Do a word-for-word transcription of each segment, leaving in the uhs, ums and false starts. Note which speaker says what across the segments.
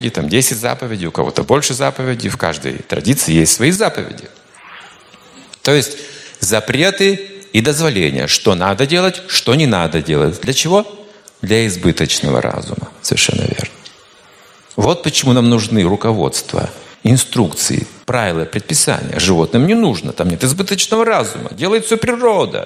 Speaker 1: там десять заповедей, у кого-то больше заповедей, в каждой традиции есть свои заповеди. То есть запреты и дозволения, что надо делать, что не надо делать. Для чего? Для избыточного разума. Совершенно верно. Вот почему нам нужны руководства, инструкции, правила, предписания. Животным не нужно, там нет избыточного разума. Делает все природа.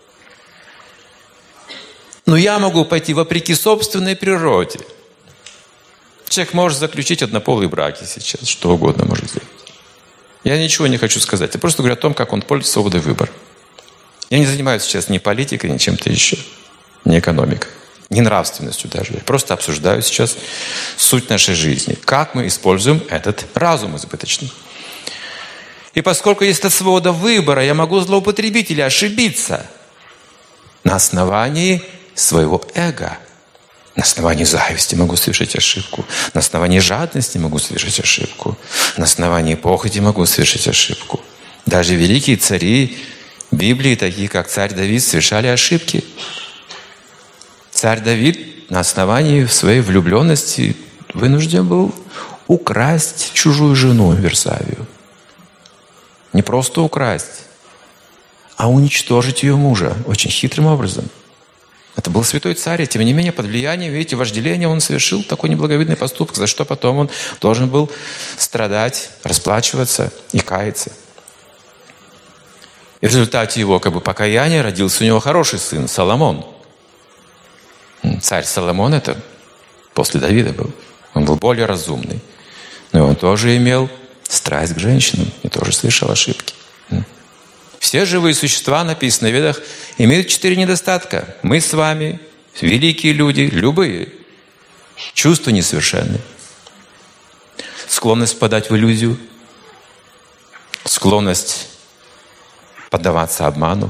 Speaker 1: Но я могу пойти вопреки собственной природе. Человек может заключить однополые браки сейчас, что угодно может сделать. Я ничего не хочу сказать. Я просто говорю о том, как он пользуется свободой выбора. Я не занимаюсь сейчас ни политикой, ни чем-то еще, ни экономикой, ни нравственностью даже. Я просто обсуждаю сейчас суть нашей жизни. Как мы используем этот разум избыточный. И поскольку есть эта свобода выбора, я могу злоупотребить или ошибиться на основании своего эго. На основании зависти могу совершить ошибку. На основании жадности могу совершить ошибку. На основании похоти могу совершить ошибку. Даже великие цари Библии, такие как царь Давид, совершали ошибки. Царь Давид на основании своей влюбленности вынужден был украсть чужую жену Версавию. Не просто украсть, а уничтожить ее мужа очень хитрым образом. Это был святой царь, и тем не менее под влиянием, видите, вожделения он совершил такой неблаговидный поступок, за что потом он должен был страдать, расплачиваться и каяться. И в результате его как бы покаяния родился у него хороший сын Соломон. Царь Соломон это после Давида был. Он был более разумный. Но он тоже имел страсть к женщинам и тоже совершал ошибки. Все живые существа, написано в Ведах, имеют четыре недостатка. Мы с вами, великие люди, любые. Чувства несовершенны. Склонность впадать в иллюзию. Склонность поддаваться обману.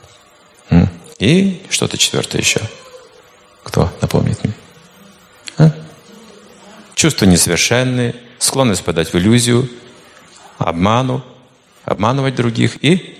Speaker 1: И что-то четвертое еще. Кто напомнит мне? А? Чувства несовершенные. Склонность впадать в иллюзию. Обману. Обманывать других. И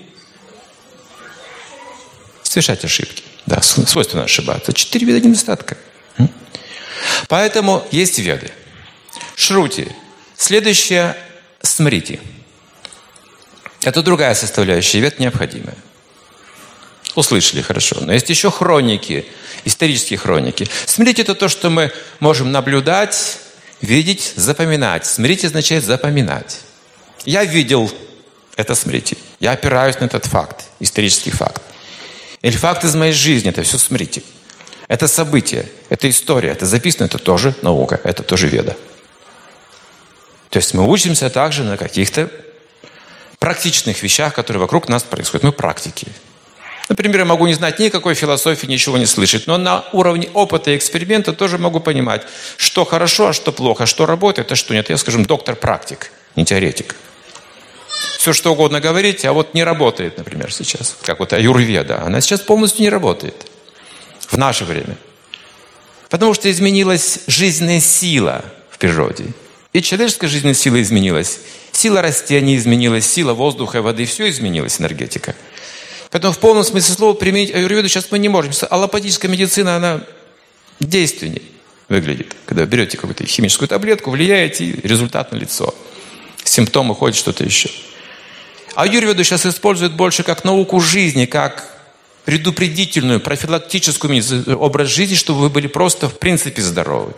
Speaker 1: совершать ошибки. Да, свойственно ошибаться. Четыре вида недостатка. Поэтому есть веды. Шрути. Следующее – смрити. Это другая составляющая вед необходимая. Услышали хорошо. Но есть еще хроники, исторические хроники. Смрити – это то, что мы можем наблюдать, видеть, запоминать. Смрити означает запоминать. Я видел это смрити. Я опираюсь на этот факт, исторический факт. Или факт из моей жизни, это все смрити. Это событие, это история, это записано, это тоже наука, это тоже веда. То есть мы учимся также на каких-то практичных вещах, которые вокруг нас происходят. Мы практики. Например, я могу не знать никакой философии, ничего не слышать, но на уровне опыта и эксперимента тоже могу понимать, что хорошо, а что плохо, что работает, а что нет. Я, скажем, доктор-практик, не теоретик. Все, что угодно говорить, а вот не работает, например, сейчас. Как вот аюрведа. Она сейчас полностью не работает. В наше время. Потому что изменилась жизненная сила в природе. И человеческая жизненная сила изменилась. Сила растений изменилась, сила воздуха и воды. Все изменилась, энергетика. Поэтому в полном смысле слова применить аюрведу сейчас мы не можем. Аллопатическая медицина, она действеннее выглядит. Когда берете какую-то химическую таблетку, влияете, и результат налицо. Симптомы ходят, что-то еще. Аюрведу сейчас используют больше как науку жизни, как предупредительную, профилактическую образ жизни, чтобы вы были просто в принципе здоровы.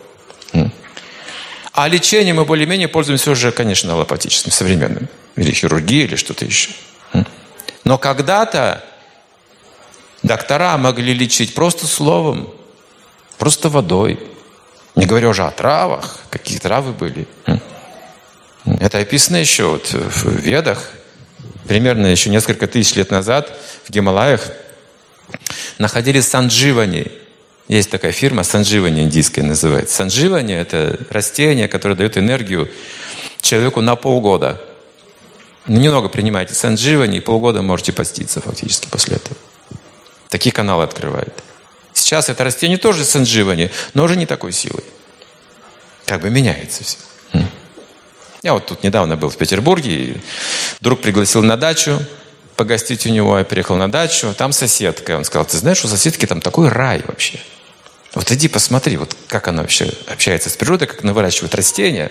Speaker 1: А лечением мы более-менее пользуемся уже, конечно, аллопатическим, современным. Или хирургией, или что-то еще. Но когда-то доктора могли лечить просто словом, просто водой. Не говоря уже о травах. Какие травы были. Это описано еще вот в Ведах. Примерно еще несколько тысяч лет назад в Гималаях находили сандживани. Есть такая фирма, сандживани индийская называется. Сандживани – это растение, которое дает энергию человеку на полгода. Немного принимайте сандживани, и полгода можете поститься фактически после этого. Такие каналы открывает. Сейчас это растение тоже сандживани, но уже не такой силой. Как бы меняется все. Я вот тут недавно был в Петербурге, и друг пригласил на дачу погостить у него. Я приехал на дачу, там соседка. Он сказал: ты знаешь, у соседки там такой рай вообще. Вот иди посмотри, вот как оно вообще общается с природой, как оно выращивает растения.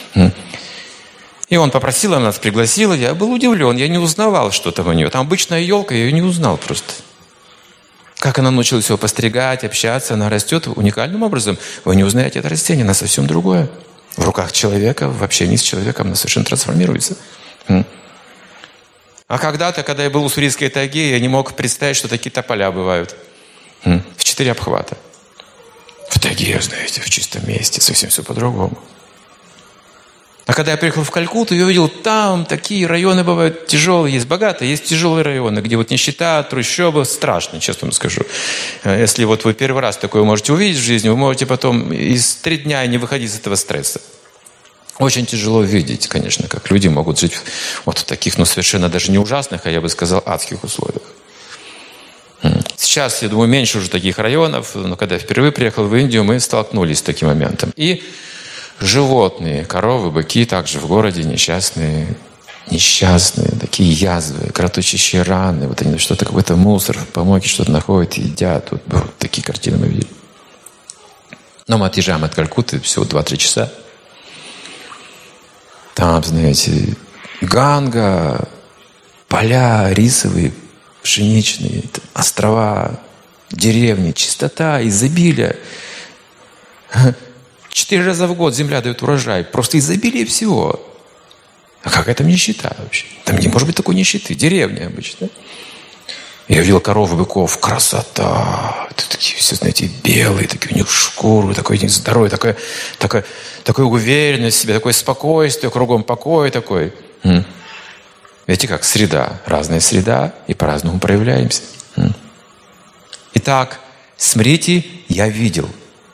Speaker 1: И он попросил, она нас пригласила. Я был удивлен, я не узнавал, что там у нее. Там обычная елка, я ее не узнал просто. Как она научилась его постригать, общаться, она растет уникальным образом. Вы не узнаете это растение, оно совсем другое. В руках человека, в общении с человеком оно совершенно трансформируется. А когда-то, когда я был у Уссурийской тайги, я не мог представить, что такие тополя бывают. В четыре обхвата. В тайге, знаете, в чистом месте, совсем все по-другому. А когда я приехал в Калькутту, я увидел, там такие районы бывают тяжелые, есть богатые, есть тяжелые районы, где вот нищета, трущобы, страшно, честно вам скажу. Если вот вы первый раз такое можете увидеть в жизни, вы можете потом из три дня не выходить из этого стресса. Очень тяжело видеть, конечно, как люди могут жить вот в таких, ну, совершенно даже не ужасных, а я бы сказал, адских условиях. Сейчас, я думаю, меньше уже таких районов, но когда я впервые приехал в Индию, мы столкнулись с таким моментом. И животные, коровы, быки также в городе несчастные, несчастные, такие язвы, кровоточащие раны, вот они что-то, какой-то мусор, помойки что-то находят и едят. Вот, вот такие картины мы видели. Но мы отъезжаем от Калькутты всего два-три часа. Там, знаете, Ганга, поля рисовые, пшеничные, острова, деревни, чистота, изобилие. Четыре раза в год земля дает урожай. Просто изобилие всего. А какая там нищета вообще? Там не может быть такой нищеты. Деревня обычно. Я видел коровы, быков. Красота. Это такие все, знаете, белые, такие у них шкуры, такой здоровый, такой, такой, такой уверенность в себе, такое спокойствие, кругом покой такой. М? Видите, как среда. Разная среда, и по-разному проявляемся. М? Итак, смотрите, я видел.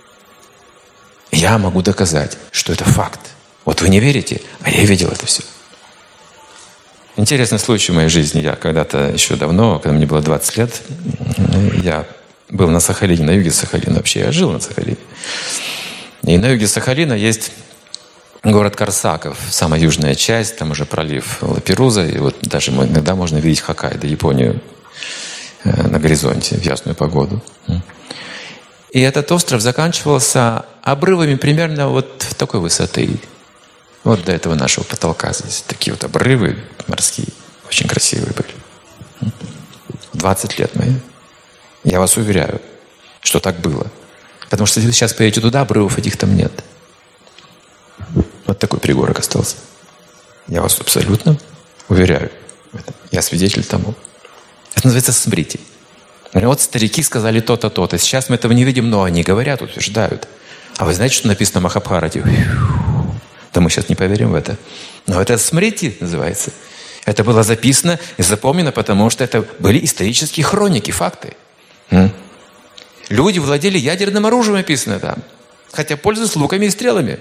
Speaker 1: Я могу доказать, что это факт. Вот вы не верите, а я видел это все. Интересный случай в моей жизни. Я когда-то еще давно, когда мне было двадцать лет, я был на Сахалине, на юге Сахалина. Вообще я жил на Сахалине. И на юге Сахалина есть город Корсаков, самая южная часть, там уже пролив Лаперуза. И вот даже иногда можно видеть Хоккайдо, Японию на горизонте в ясную погоду. И этот остров заканчивался обрывами примерно вот такой высоты. Вот до этого нашего потолка здесь. Такие вот обрывы морские. Очень красивые были. двадцать лет мои. Я вас уверяю, что так было. Потому что если вы сейчас поедете туда, обрывов этих там нет. Вот такой пригорок остался. Я вас абсолютно уверяю в этом. Я свидетель тому. Это называется смрити. Вот старики сказали то-то, то-то. Сейчас мы этого не видим, но они говорят, утверждают. А вы знаете, что написано в Махабхарате? Да мы сейчас не поверим в это. Но это смрити называется. Это было записано и запомнено, потому что это были исторические хроники, факты. М? Люди владели ядерным оружием, написано там. Хотя пользовались луками и стрелами.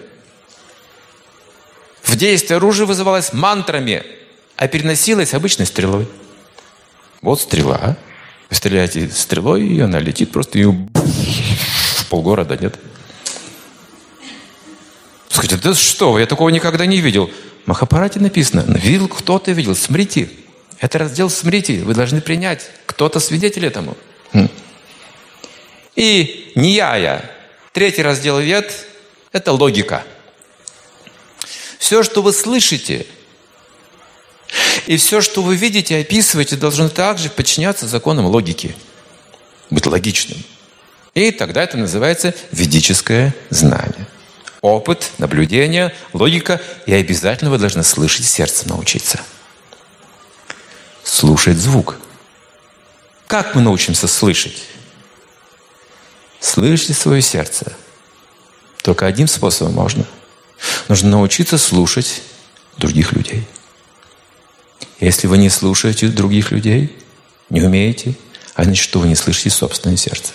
Speaker 1: В действие оружие вызывалось мантрами, а переносилось обычной стрелой. Вот стрела. Вы стреляете стрелой, и она летит просто ее в полгорода, нет? Скажите, да что, я такого никогда не видел. В Махабхарате написано, видел, кто-то видел, смрити. Это раздел смрити, вы должны принять. Кто-то свидетель этому. И нияя, третий раздел вед, это логика. Все, что вы слышите, и все, что вы видите, описываете, должно также подчиняться законам логики. Быть логичным. И тогда это называется ведическое знание. Опыт, наблюдение, логика. И обязательно вы должны слышать сердцем научиться. Слушать звук. Как мы научимся слышать? Слышать свое сердце. Только одним способом можно. Нужно научиться слушать других людей. Если вы не слушаете других людей, не умеете, а значит, что вы не слышите собственное сердце.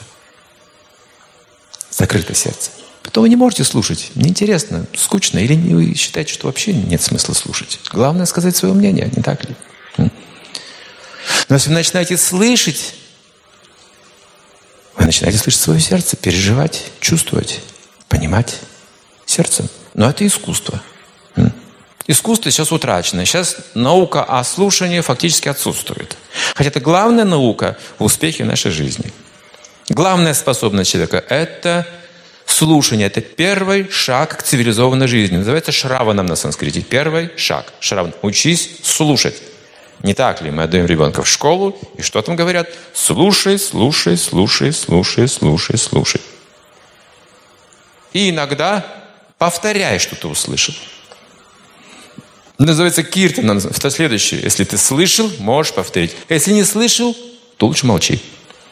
Speaker 1: Закрыто сердце. Потом вы не можете слушать. Неинтересно, скучно. Или вы считаете, что вообще нет смысла слушать. Главное сказать свое мнение, не так ли? Но если вы начинаете слышать, вы начинаете слышать свое сердце, переживать, чувствовать, понимать сердцем. Но это искусство. Искусство сейчас утрачено. Сейчас наука о слушании фактически отсутствует. Хотя это главная наука в успехе в нашей жизни. Главная способность человека – это слушание. Это первый шаг к цивилизованной жизни. Называется шраванам на санскрите. Первый шаг. Шраван. Учись слушать. Не так ли? Мы отдаем ребенка в школу, и что там говорят? Слушай, слушай, слушай, слушай, слушай, слушай. И иногда повторяй, что ты услышал. Называется киртан. Это следующее. Если ты слышал, можешь повторить. Если не слышал, то лучше молчи.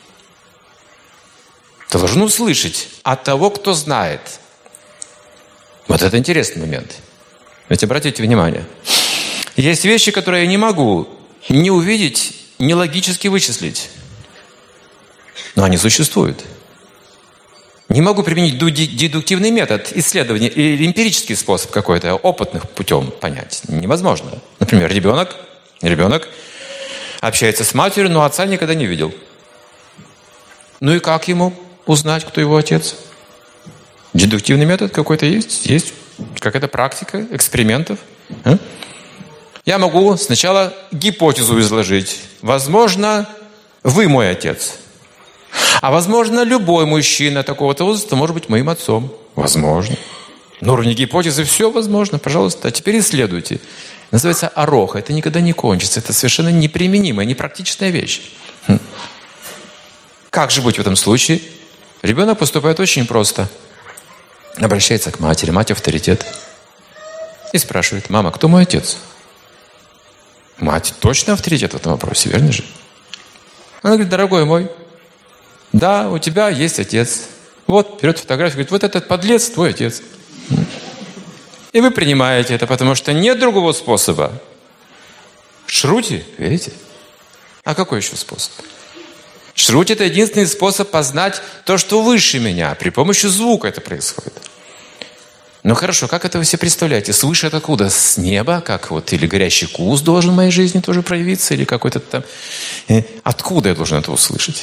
Speaker 1: Ты должен услышать от того, кто знает. Вот это интересный момент. Ведь обратите внимание. Есть вещи, которые я не могу не увидеть, не логически вычислить. Но они существуют. Не могу применить дедуктивный метод исследования или эмпирический способ какой-то, опытным путем понять. Невозможно. Например, ребенок, ребенок общается с матерью, но отца никогда не видел. Ну и как ему узнать, кто его отец? Дедуктивный метод какой-то есть? Есть какая-то практика экспериментов? А? Я могу сначала гипотезу изложить. Возможно, вы мой отец. А возможно, любой мужчина такого-то возраста может быть моим отцом. Возможно. На уровне гипотезы все возможно. Пожалуйста, а теперь исследуйте. Называется ороха. Это никогда не кончится. Это совершенно неприменимая, непрактичная вещь. Хм. Как же быть в этом случае? Ребенок поступает очень просто. Обращается к матери. Мать авторитет. И спрашивает: мама, кто мой отец? Мать точно авторитет в этом вопросе, верно же? Она говорит: дорогой мой, да, у тебя есть отец. Вот, берет фотографию, говорит: вот этот подлец твой отец. И вы принимаете это, потому что нет другого способа. Шрути, видите? А какой еще способ? Шрути – это единственный способ познать то, что выше меня. При помощи звука это происходит. Ну хорошо, как это вы себе представляете? Свыше это откуда? С неба? Как вот, или горящий куст должен в моей жизни тоже проявиться? Или какой-то там... Откуда я должен это услышать?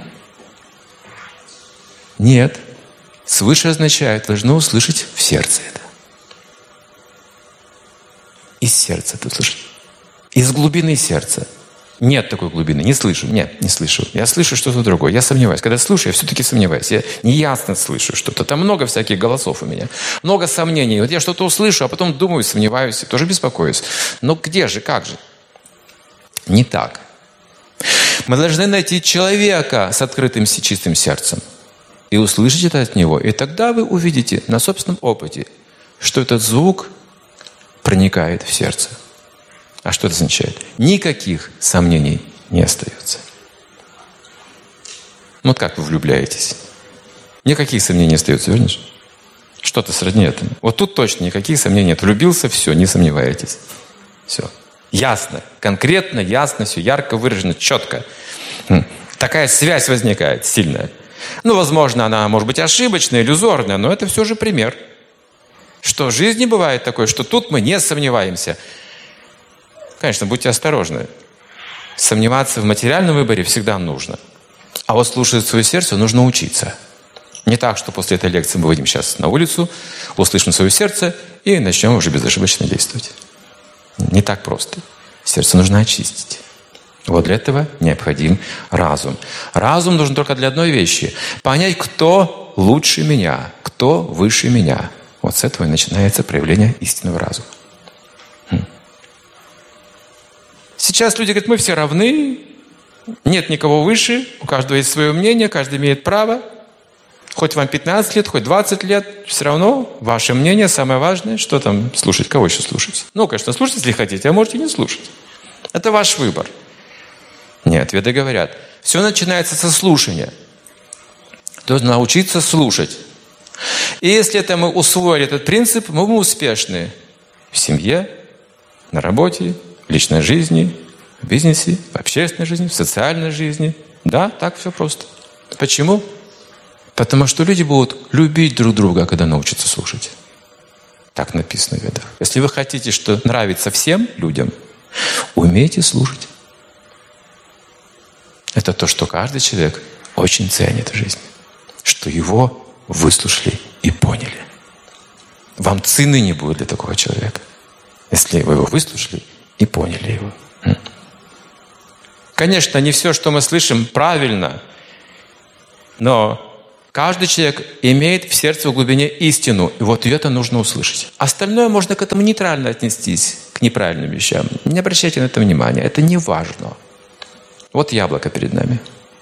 Speaker 1: Нет. Свыше означает, должно услышать в сердце это. Из сердца это услышать. Из глубины сердца. Нет такой глубины. Не слышу. Нет, не слышу. Я слышу что-то другое. Я сомневаюсь. Когда слушаю, я все-таки сомневаюсь. Я неясно слышу что-то. Там много всяких голосов у меня. Много сомнений. Вот я что-то услышу, а потом думаю, сомневаюсь, и тоже беспокоюсь. Но где же, как же? Не так. Мы должны найти человека с открытым чистым сердцем. И услышать это от него. И тогда вы увидите на собственном опыте, что этот звук проникает в сердце. А что это означает? Никаких сомнений не остается. Вот как вы влюбляетесь? Никаких сомнений не остается, верно же? Что-то сродни этому. Вот тут точно никаких сомнений нет. Влюбился, все, не сомневаетесь. Все. Ясно, конкретно, ясно, все ярко выражено, четко. Такая связь возникает сильная. Ну, возможно, она может быть ошибочная, иллюзорная, но это все же пример. Что в жизни бывает такое, что тут мы не сомневаемся. Конечно, будьте осторожны. Сомневаться в материальном выборе всегда нужно. А вот слушать свое сердце нужно учиться. Не так, что после этой лекции мы выйдем сейчас на улицу, услышим свое сердце и начнем уже безошибочно действовать. Не так просто. Сердце нужно очистить. Вот для этого необходим разум. Разум нужен только для одной вещи. Понять, кто лучше меня, кто выше меня. Вот с этого и начинается проявление истинного разума. Сейчас люди говорят: мы все равны, нет никого выше, у каждого есть свое мнение, каждый имеет право. Хоть вам пятнадцать лет, хоть двадцать лет, все равно ваше мнение самое важное. Что там слушать? Кого еще слушать? Ну, конечно, слушать, если хотите, а можете не слушать. Это ваш выбор. Нет, веды говорят, все начинается со слушания. Должен научиться слушать. И если это мы усвоили этот принцип, мы будем успешны в семье, на работе, в личной жизни, в бизнесе, в общественной жизни, в социальной жизни. Да, так все просто. Почему? Потому что люди будут любить друг друга, когда научатся слушать. Так написано в ведах. Если вы хотите, что нравится всем людям, умейте слушать. Это то, что каждый человек очень ценит в жизни. Что его выслушали и поняли. Вам цены не будет для такого человека, если вы его выслушали и поняли его. Конечно, не все, что мы слышим, правильно. Но каждый человек имеет в сердце в глубине истину, и вот ее-то нужно услышать. Остальное можно к этому нейтрально отнестись, к неправильным вещам. Не обращайте на это внимания, это не важно. Вот яблоко перед нами.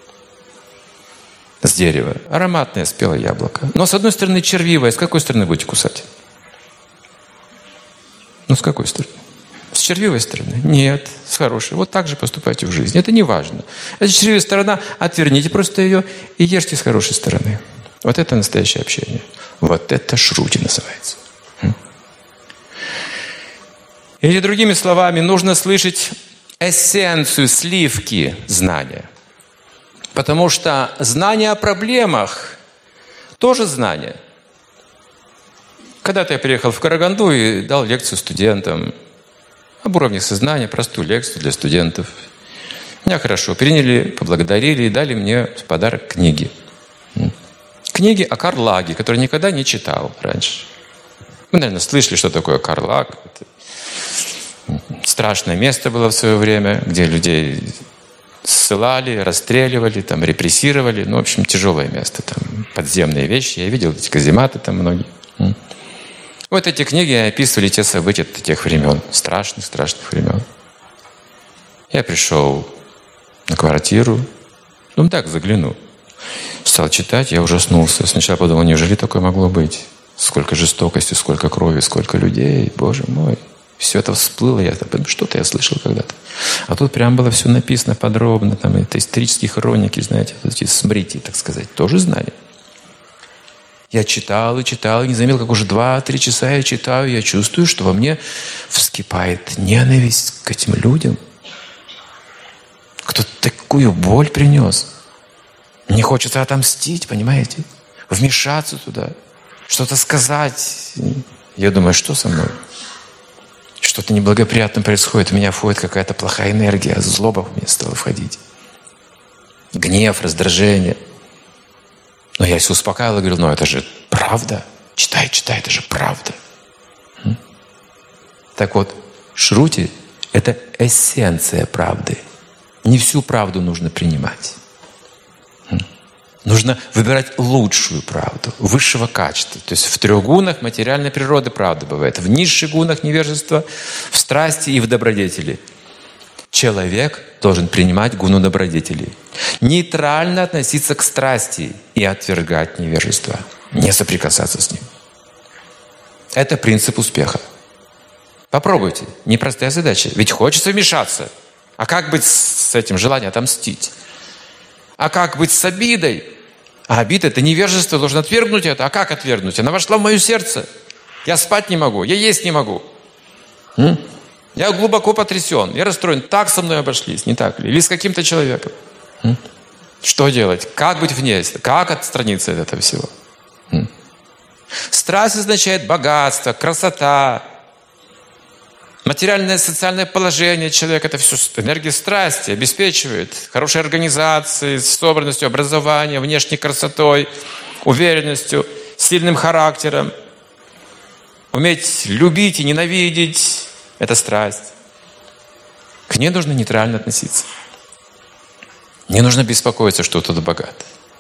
Speaker 1: С дерева. Ароматное, спелое яблоко. Но с одной стороны червивое, с какой стороны будете кусать? Ну, с какой стороны? С червивой стороны? Нет, с хорошей. Вот так же поступайте в жизни. Это не важно. Это червивая сторона, отверните просто ее и ешьте с хорошей стороны. Вот это настоящее общение. Вот это шрути называется. Или другими словами, нужно слышать эссенцию, сливки знания. Потому что знание о проблемах тоже знание. Когда-то я приехал в Караганду и дал лекцию студентам об уровне сознания, простую лекцию для студентов. Меня хорошо приняли, поблагодарили и дали мне в подарок книги. Книги о Карлаге, которые никогда не читал раньше. Вы, наверное, слышали, что такое Карлаг. Это страшное место было в свое время, где людей ссылали, расстреливали, там, репрессировали. Ну, в общем, тяжелое место. Там подземные вещи. Я видел эти казематы там многие. Вот эти книги описывали те события тех времен. Страшных, страшных времен. Я пришел на квартиру. Ну, так, заглянул. Стал читать, я ужаснулся. Сначала подумал, неужели такое могло быть? Сколько жестокости, сколько крови, сколько людей. Боже мой. Все это всплыло. Я что-то я слышал когда-то. А тут прям было все написано подробно. Там это исторические хроники, знаете, эти смрити, так сказать, тоже знали. Я читал и читал, и не заметил, как уже два-три часа я читаю, я чувствую, что во мне вскипает ненависть к этим людям. Кто-то такую боль принес. Мне хочется отомстить, понимаете? Вмешаться туда, что-то сказать. Я думаю, что со мной? Что-то неблагоприятное происходит. У меня входит какая-то плохая энергия, злоба в меня стала входить. Гнев, раздражение. Но я себя успокаивал и говорил, ну это же правда. Читай, читай, это же правда. Так вот, шрути – это эссенция правды. Не всю правду нужно принимать. Нужно выбирать лучшую правду, высшего качества. То есть в трех гунах материальной природы правда бывает. В низших гунах невежества, в страсти и в добродетели. Человек должен принимать гуну добродетелей. Нейтрально относиться к страсти и отвергать невежество. Не соприкасаться с ним. Это принцип успеха. Попробуйте. Непростая задача. Ведь хочется вмешаться. А как быть с этим желанием отомстить? А как быть с обидой? А обида – это невежество, должен отвергнуть это. А как отвергнуть? Она вошла в мое сердце. Я спать не могу, я есть не могу. М? Я глубоко потрясен, я расстроен. Так со мной обошлись, не так ли? Или с каким-то человеком. М? Что делать? Как быть вне? Как отстраниться от этого всего? М? Страсть означает богатство, красота, материальное социальное положение человека. Это все энергия страсти обеспечивает хорошей организацией, собранностью, образованием, внешней красотой, уверенностью, сильным характером. Уметь любить и ненавидеть – это страсть. К ней нужно нейтрально относиться. Не нужно беспокоиться, что кто-то богат.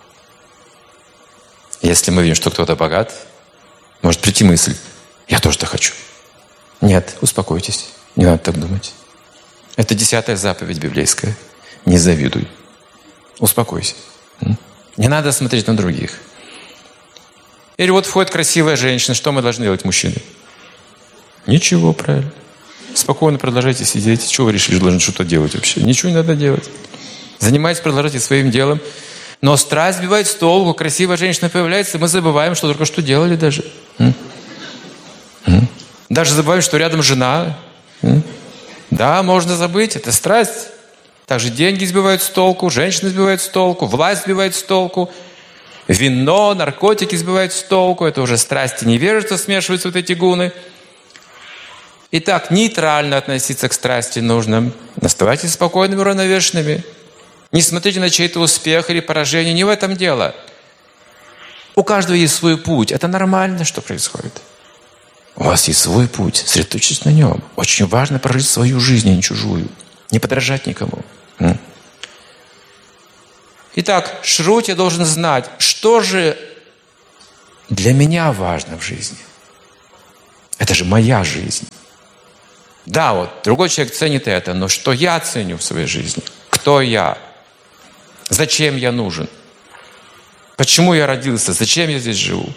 Speaker 1: Если мы видим, что кто-то богат, может прийти мысль: я тоже так хочу. Нет, успокойтесь, не надо так думать. Это десятая заповедь библейская. Не завидуй. Успокойся. Не надо смотреть на других. Или вот входит красивая женщина, что мы должны делать, мужчины? Ничего, правильно. Спокойно продолжайте сидеть. Чего вы решили, должны что-то делать вообще? Ничего не надо делать. Занимайтесь, продолжайте своим делом. Но страсть сбивает с толку. Красивая женщина появляется, и мы забываем, что только что делали даже. М? М? Даже забываем, что рядом жена. М? Да, можно забыть. Это страсть. Также деньги сбивают с толку, женщины сбивают с толку, власть сбивает с толку, вино, наркотики сбивают с толку. Это уже страсть и невежество смешиваются, вот эти гуны. Итак, нейтрально относиться к страсти нужно. Оставайтесь спокойными, уравновешенными. Не смотрите на чей-то успех или поражение. Не в этом дело. У каждого есть свой путь. Это нормально, что происходит. У вас есть свой путь. Сосредоточьтесь на нем. Очень важно прожить свою жизнь, а не чужую. Не подражать никому. Итак, Шрути должен знать, что же для меня важно в жизни. Это же моя жизнь. Да, вот другой человек ценит это, но что я ценю в своей жизни? Кто я? Зачем я нужен? Почему я родился? Зачем я здесь живу?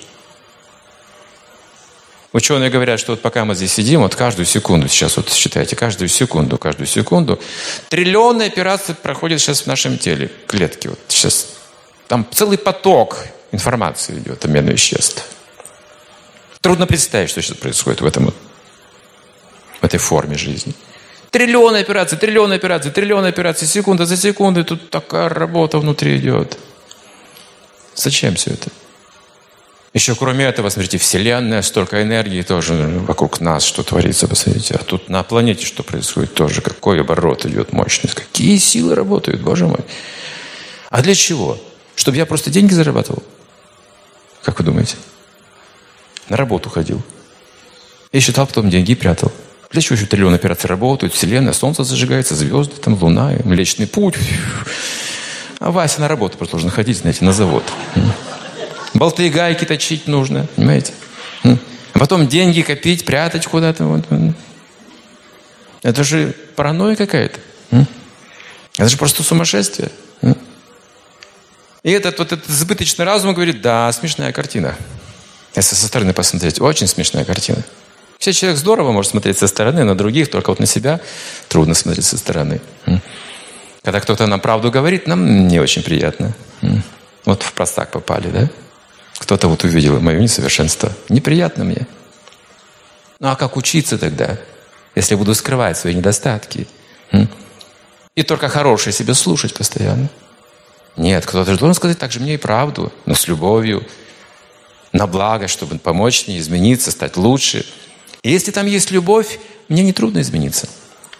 Speaker 1: Ученые говорят, что вот пока мы здесь сидим, вот каждую секунду, сейчас вот считайте, каждую секунду, каждую секунду, триллионы операций проходят сейчас в нашем теле, клетки. Вот сейчас там целый поток информации идет, обмен веществ. Трудно представить, что сейчас происходит в этом, в этой форме жизни. Триллионы операций, триллионы операций, триллионы операций, секунда за секундой, тут такая работа внутри идет. Зачем все это? Еще кроме этого, смотрите, Вселенная, столько энергии тоже вокруг нас, что творится, посмотрите. А тут на планете что происходит тоже, какой оборот идет мощность, какие силы работают, Боже мой. А для чего? Чтобы я просто деньги зарабатывал? Как вы думаете? На работу ходил. И считал потом деньги и прятал. Для чего еще триллион операций работают? Вселенная, Солнце зажигается, звезды, там, Луна, Млечный Путь. А Вася на работу просто должен ходить, знаете, на завод. Болты и гайки точить нужно, понимаете? А потом деньги копить, прятать куда-то. Вот. Это же паранойя какая-то. Это же просто сумасшествие. И этот вот этот избыточный разум говорит, да, смешная картина. Если со стороны посмотреть, очень смешная картина. Все человек здорово может смотреть со стороны, на других, только вот на себя трудно смотреть со стороны. Когда кто-то нам правду говорит, нам не очень приятно. Вот в простак попали, да? Кто-то вот увидел мое несовершенство. Неприятно мне. Ну а как учиться тогда, если я буду скрывать свои недостатки? И только хорошее себе слушать постоянно? Нет, кто-то же должен сказать так же мне и правду, но с любовью, на благо, чтобы помочь мне измениться, стать лучше. И если там есть любовь, мне не трудно измениться.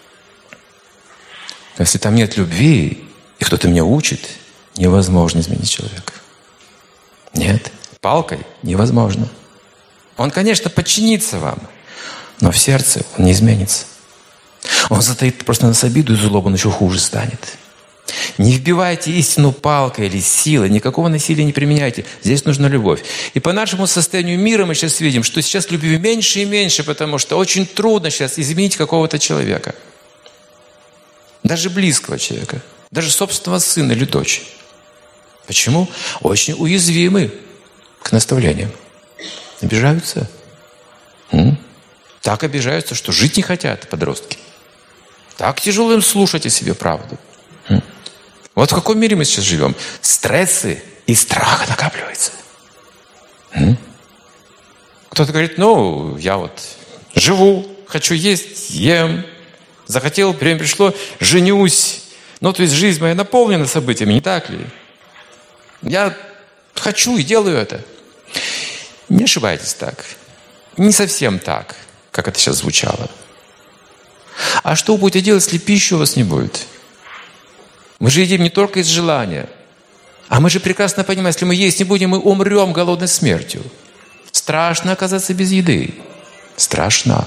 Speaker 1: Но если там нет любви, и кто-то меня учит, невозможно изменить человека. Нет, палкой невозможно. Он, конечно, подчинится вам, но в сердце он не изменится. Он затаит просто на нас обиду и злобу, он еще хуже станет. Не вбивайте истину палкой или силой, никакого насилия не применяйте. Здесь нужна любовь. И по нашему состоянию мира мы сейчас видим, что сейчас любви меньше и меньше, потому что очень трудно сейчас изменить какого-то человека. Даже близкого человека. Даже собственного сына или дочь. Почему? Очень уязвимы к наставлениям. Обижаются. М? Так обижаются, что жить не хотят подростки. Так тяжело им слушать о себе правду. М? Вот в каком мире мы сейчас живем? Стрессы и страх накапливаются. М? Кто-то говорит, ну, я вот живу, хочу есть, ем. Захотел, время пришло, женюсь. Ну, то есть жизнь моя наполнена событиями, не так ли? Я хочу и делаю это. Не ошибайтесь так. Не совсем так, как это сейчас звучало. А что вы будете делать, если пищи у вас не будет? Мы же едим не только из желания. А мы же прекрасно понимаем, если мы есть не будем, мы умрем голодной смертью. Страшно оказаться без еды. Страшно.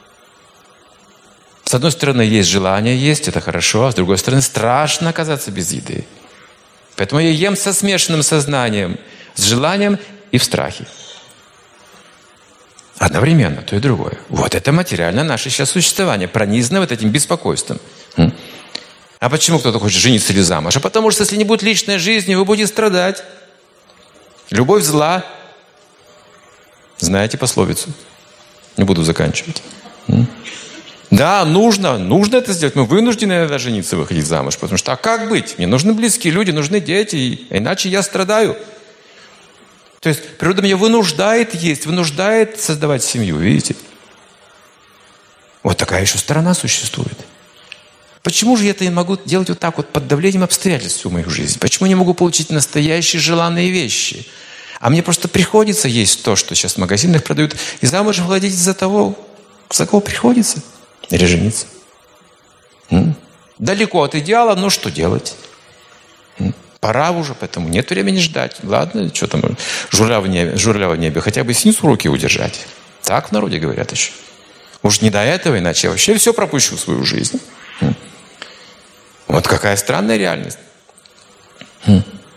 Speaker 1: С одной стороны, есть желание есть, это хорошо, а с другой стороны, страшно оказаться без еды. Поэтому я ем со смешанным сознанием, с желанием и в страхе. Одновременно, то и другое. Вот это материально наше сейчас существование, пронизано вот этим беспокойством. А почему кто-то хочет жениться или замуж? А потому что, если не будет личной жизни, вы будете страдать. Любовь зла. Знаете пословицу? Не буду заканчивать. Да, нужно, нужно это сделать. Мы вынуждены иногда жениться, выходить замуж. Потому что, а как быть? Мне нужны близкие люди, нужны дети, иначе я страдаю. То есть природа меня вынуждает есть, вынуждает создавать семью, видите? Вот такая еще сторона существует. Почему же я это не могу делать вот так вот под давлением обстоятельств всю мою жизнь? Почему не могу получить настоящие желанные вещи? А мне просто приходится есть то, что сейчас в магазинах продают, и замуж выходить из-за того, за кого приходится. Или жениться. М? Далеко от идеала, но что делать? М? Пора уже, поэтому нет времени ждать. Ладно, что там, журавль в небе, журавля в небе, хотя бы снизу руки удержать. Так в народе говорят еще. Уж не до этого, иначе я вообще все пропущу в свою жизнь. М? Вот какая странная реальность. М?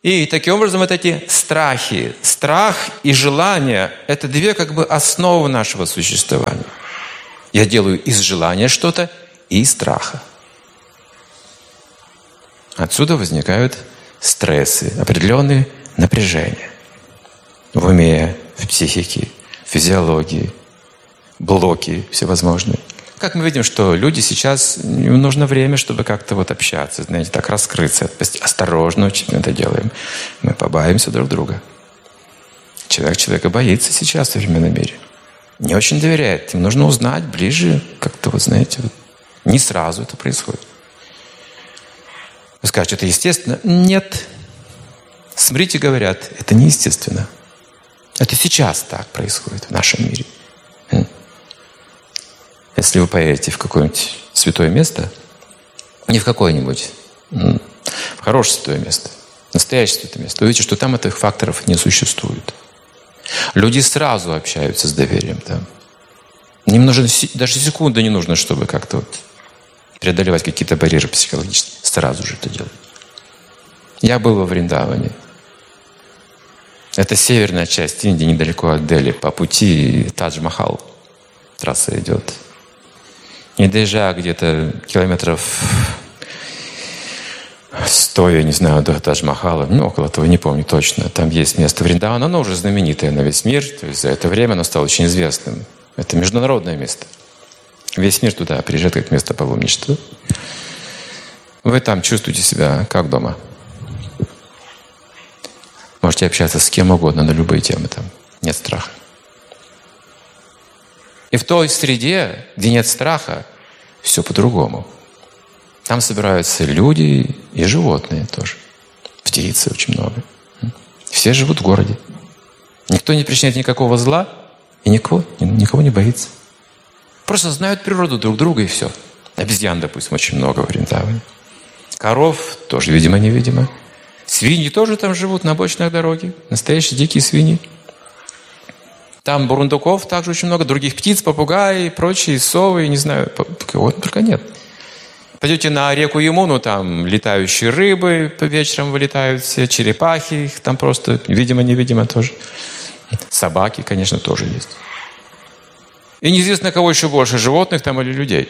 Speaker 1: И таким образом вот эти страхи, страх и желание – это две как бы основы нашего существования. Я делаю из желания что-то и из страха. Отсюда возникают стрессы, определенные напряжения в уме, в психике, в физиологии, блоки всевозможные. Как мы видим, что люди сейчас, им нужно время, чтобы как-то вот общаться, знаете, так раскрыться. Осторожно очень это делаем. Мы побаиваемся друг друга. Человек человека боится сейчас в современном мире. Не очень доверяет. Им нужно узнать ближе, как-то вот, знаете, вот, не сразу это происходит. Вы скажете, это естественно? Нет. Смотрите, говорят, это неестественно. Это сейчас так происходит в нашем мире. Если вы поедете в какое-нибудь святое место, не в какое-нибудь, в хорошее святое место, настоящее святое место, вы увидите, что там этих факторов не существует. Люди сразу общаются с доверием там. Им нужно, даже секунды не нужно, чтобы как-то вот преодолевать какие-то барьеры психологические. Сразу же это делают. Я был во Вриндаване. Это северная часть Индии, недалеко от Дели. По пути Тадж-Махал трасса идет. Не доезжая где-то километров сто, я не знаю, до Тадж-Махала, ну, около того, не помню точно. Там есть место Вриндавана, оно уже знаменитое на весь мир. То есть за это время оно стало очень известным. Это международное место. Весь мир туда приезжает как место паломничества. Вы там чувствуете себя как дома. Можете общаться с кем угодно на любые темы там. Нет страха. И в той среде, где нет страха, все по-другому. Там собираются люди и животные тоже. Птицы очень много. Все живут в городе. Никто не причиняет никакого зла и никого, никого не боится. Просто знают природу друг друга и все. Обезьян, допустим, очень много в Вриндаване. Коров тоже, видимо-невидимо. Свиньи тоже там живут на обочинах дороги. Настоящие дикие свиньи. Там бурундуков также очень много, других птиц, попугаи, прочие, совы, не знаю, кого только нет. Пойдете на реку Ямуну, там летающие рыбы по вечерам вылетают все, черепахи, их там просто видимо-невидимо тоже. Собаки, конечно, тоже есть. И неизвестно, кого еще больше, животных там или людей.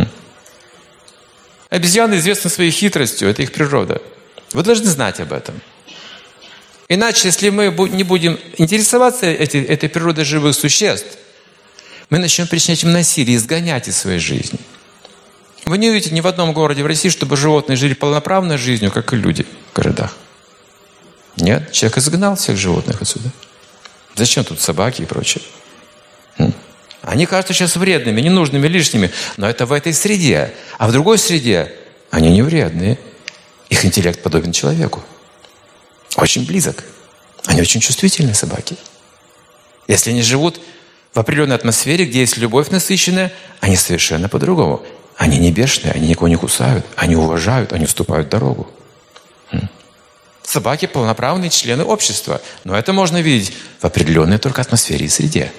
Speaker 1: Обезьяны известны своей хитростью, это их природа. Вы должны знать об этом. Иначе, если мы не будем интересоваться этой, этой природой живых существ, мы начнем причинять им насилие, изгонять из своей жизни. Вы не увидите ни в одном городе в России, чтобы животные жили полноправной жизнью, как и люди в городах. Нет, человек изгнал всех животных отсюда. Зачем тут собаки и прочее? Они кажутся сейчас вредными, ненужными, лишними, но это в этой среде. А в другой среде они не вредные. Их интеллект подобен человеку. Очень близок. Они очень чувствительные собаки. Если они живут в определенной атмосфере, где есть любовь насыщенная, они совершенно по-другому. Они не бешеные, они никого не кусают, они уважают, они уступают дорогу. Собаки – полноправные члены общества. Но это можно видеть в определенной только атмосфере и среде.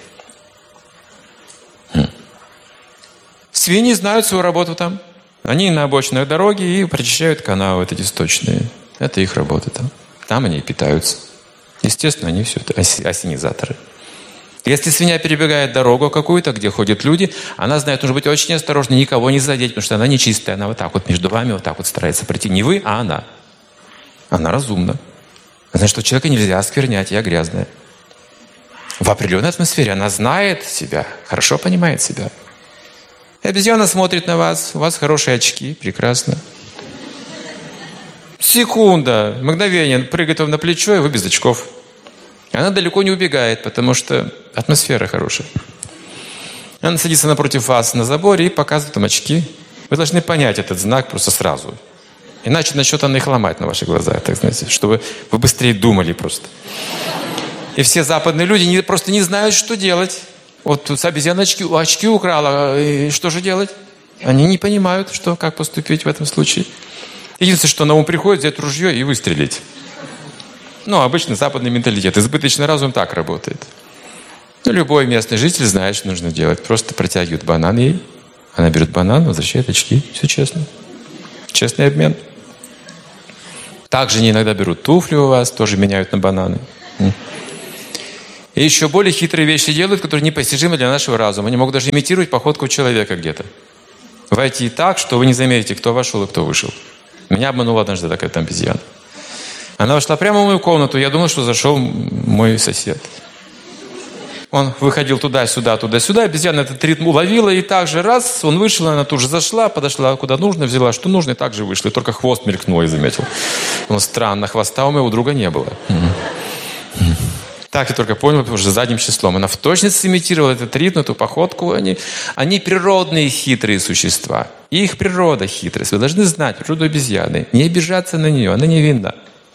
Speaker 1: Свиньи знают свою работу там. Они на обочинах дороги и прочищают канавы вот эти сточные. Это их работа там. Там они и питаются. Естественно, они все это осенизаторы. Если свинья перебегает дорогу какую-то, где ходят люди, она знает, нужно быть очень осторожной, никого не задеть, потому что она нечистая. Она вот так вот между вами вот так вот старается пройти. Не вы, а она. Она разумна. Значит, что человека нельзя осквернять, я грязная. В определенной атмосфере она знает себя, хорошо понимает себя. И обезьяна смотрит на вас, у вас хорошие очки, прекрасно. Секунда, мгновение, прыгает вам на плечо, и вы без очков. Она далеко не убегает, потому что атмосфера хорошая. Она садится напротив вас на заборе и показывает вам очки. Вы должны понять этот знак просто сразу. Иначе начнет она их ломать на ваших глазах, так знаете, чтобы вы быстрее думали просто. И все западные люди не, просто не знают, что делать. Вот тут обезьяна очки, очки украла, и что же делать? Они не понимают, что, как поступить в этом случае. Единственное, что на ум приходит, взять ружье и выстрелить. Ну, обычно западный менталитет. Избыточный разум так работает. Ну, любой местный житель знает, что нужно делать. Просто протягивает банан ей. Она берет банан, возвращает очки. Все честно. Честный обмен. Также они иногда берут туфли у вас, тоже меняют на бананы. И еще более хитрые вещи делают, которые непостижимы для нашего разума. Они могут даже имитировать походку человека где-то. Войти так, что вы не заметите, кто вошел и кто вышел. Меня обманула однажды такая там обезьяна. Она вошла прямо в мою комнату, я думал, что зашел мой сосед. Он выходил туда-сюда, туда-сюда, обезьяна этот ритм уловила, и так же раз, он вышел, она тут же зашла, подошла куда нужно, взяла что нужно, и так же вышла. И только хвост мелькнул, я заметил. Он странно, хвоста у моего друга не было. Так я только понял, потому что задним числом. Она в точности имитировала этот ритм, эту походку. Они, они природные хитрые существа. И их природа хитрость. Вы должны знать природу обезьяны. Не обижаться на нее, она невинна.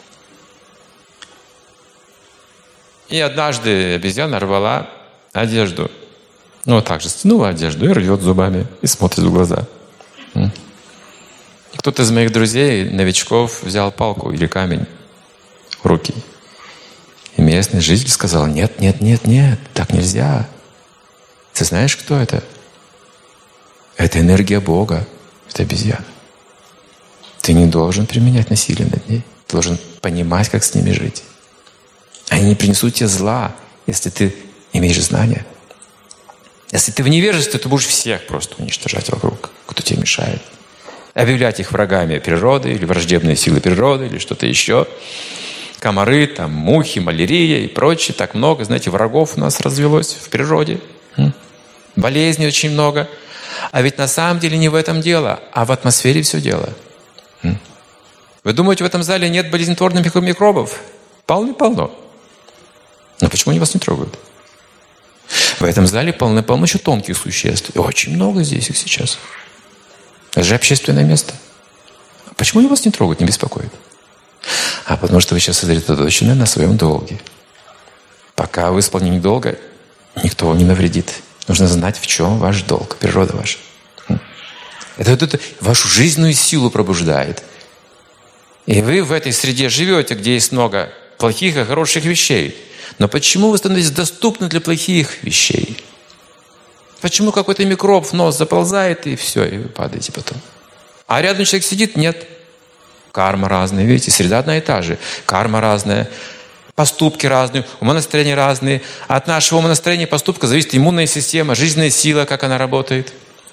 Speaker 1: И однажды обезьяна рвала одежду. Ну, вот так же стянула одежду и рвет зубами, и смотрит в глаза. И кто-то из моих друзей, новичков, взял палку или камень в руки. И местный житель сказал: нет, нет, нет, нет, так нельзя. Ты знаешь, кто это? Это энергия Бога. Это обезьяна. Ты не должен применять насилие над ней. Ты должен понимать, как с ними жить. Они не принесут тебе зла, если ты имеешь знания. Если ты в невежестве, ты будешь всех просто уничтожать вокруг, кто тебе мешает. Объявлять их врагами природы, или враждебные силы природы, или что-то еще. Комары, там, мухи, малярия и прочее. Так много, знаете, врагов у нас развелось в природе. Болезней очень много. А ведь на самом деле не в этом дело, а в атмосфере все дело. Вы думаете, в этом зале нет болезнетворных микробов? Полно-полно. Но почему они вас не трогают? В этом зале полно-полно еще тонких существ. И очень много здесь их сейчас. Это же общественное место. Почему они вас не трогают, не беспокоят? А потому что вы сейчас сосредоточены на своем долге. Пока в исполнении долга никто вам не навредит. Нужно знать, в чем ваш долг, природа ваша. Это вот это вашу жизненную силу пробуждает. И вы в этой среде живете, где есть много плохих и хороших вещей. Но почему вы становитесь доступны для плохих вещей? Почему какой-то микроб в нос заползает, и все, и вы падаете потом? А рядом человек сидит? Нет. Карма разная, видите, среда одна и та же. Карма разная, поступки разные, умонастроения разные. От нашего умонастроения и поступка зависит иммунная система, жизненная сила, как она работает.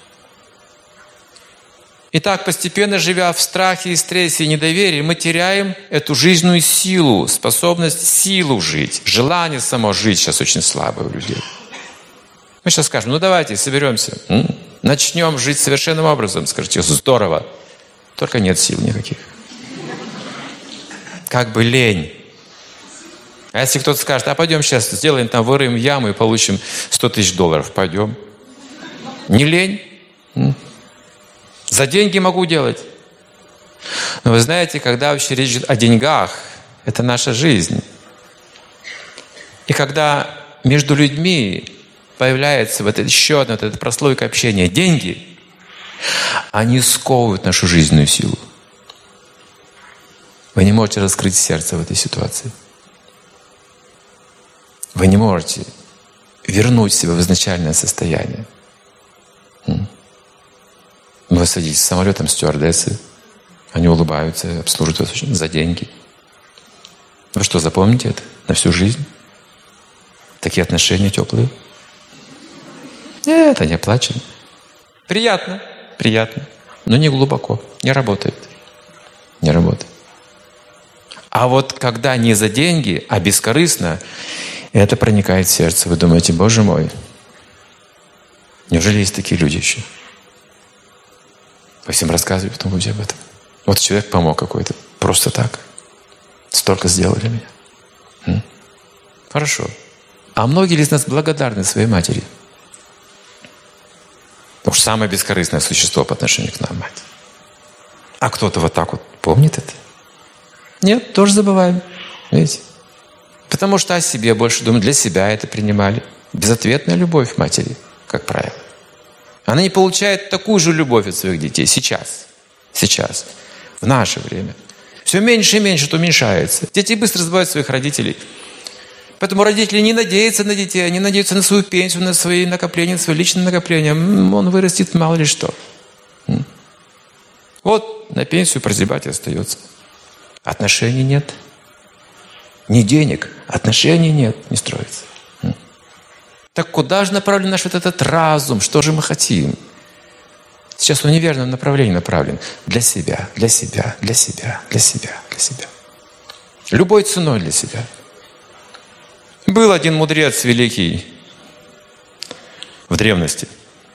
Speaker 1: И так, постепенно живя в страхе, и стрессе и недоверии, мы теряем эту жизненную силу, способность силу жить. Желание само жить сейчас очень слабое у людей. Мы сейчас скажем: ну давайте, соберемся, начнем жить совершенным образом. Скажите: здорово, только нет сил никаких. Как бы лень. А если кто-то скажет: а пойдем сейчас сделаем там, выроем яму и получим сто тысяч долларов, пойдем. Не лень? За деньги могу делать. Но вы знаете, когда вообще речь идет о деньгах, это наша жизнь. И когда между людьми появляется вот это, еще одна вот эта прослойка общения, деньги, они сковывают нашу жизненную силу. Вы не можете раскрыть сердце в этой ситуации. Вы не можете вернуть себя в изначальное состояние. Вы садитесь в самолет, там стюардессы, они улыбаются, обслуживают вас очень за деньги. Вы что, запомните это на всю жизнь? Такие отношения теплые? Нет, они оплачены. Приятно, приятно, но не глубоко, не работает. Не работает. А вот когда не за деньги, а бескорыстно, это проникает в сердце. Вы думаете: Боже мой, неужели есть такие люди еще? Вы всем рассказываете потом будете об этом. Вот человек помог какой-то. Просто так. Столько сделали для меня. М? Хорошо. А многие из нас благодарны своей матери? Потому что самое бескорыстное существо по отношению к нам — мать. А кто-то вот так вот помнит это? Нет, тоже забываем. Видите? Потому что о себе больше думают, для себя это принимали. Безответная любовь матери, как правило. Она не получает такую же любовь от своих детей сейчас. Сейчас. В наше время. Все меньше и меньше это уменьшается. Дети быстро забывают своих родителей. Поэтому родители не надеются на детей, они надеются на свою пенсию, на свои накопления, на свои личные накопления. Он вырастет мало ли что. Вот на пенсию прозябать и остается. Отношений нет. Ни денег, отношений нет, не строится. Так куда же направлен наш вот этот разум? Что же мы хотим? Сейчас он в неверном направлении направлен. Для себя, для себя, для себя, для себя, для себя. Любой ценой для себя. Был один мудрец великий в древности.